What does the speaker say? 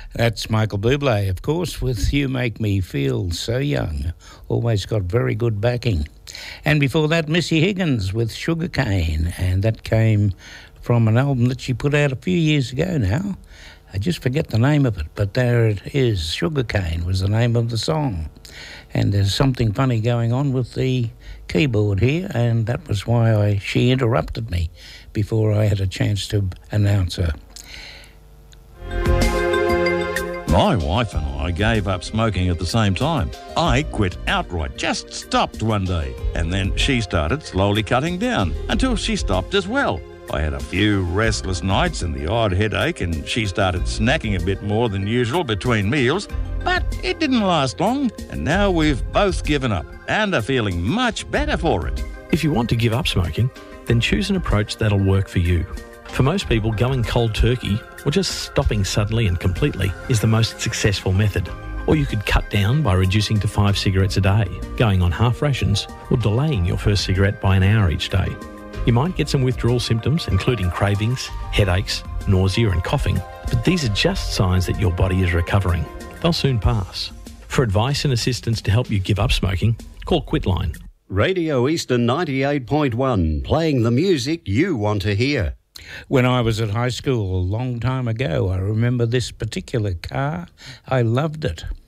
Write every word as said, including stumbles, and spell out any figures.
That's Michael Bublé, of course, with You Make Me Feel So Young. Always got very good backing. And before that, Missy Higgins with Sugarcane, and that came from an album that she put out a few years ago now. I just forget the name of it, but there it is. Sugarcane was the name of the song. And there's something funny going on with the keyboard here, and that was why I she interrupted me before I had a chance to announce her. My wife and I gave up smoking at the same time. I quit outright, just stopped one day. And then she started slowly cutting down until she stopped as well. I had a few restless nights and the odd headache, and she started snacking a bit more than usual between meals. But it didn't last long, and now we've both given up and are feeling much better for it. If you want to give up smoking, then choose an approach that'll work for you. For most people, going cold turkey, or just stopping suddenly and completely, is the most successful method. Or you could cut down by reducing to five cigarettes a day, going on half rations, or delaying your first cigarette by an hour each day. You might get some withdrawal symptoms, including cravings, headaches, nausea and coughing, but these are just signs that your body is recovering. They'll soon pass. For advice and assistance to help you give up smoking, call Quitline. Radio Eastern ninety-eight point one, playing the music you want to hear. When I was at high school a long time ago, I remember this particular car. I loved it.